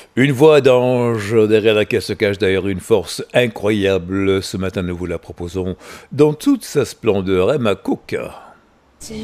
Une voix d'ange derrière laquelle se cache d'ailleurs une force incroyable. Ce matin, nous vous la proposons dans toute sa splendeur. Emma Cook.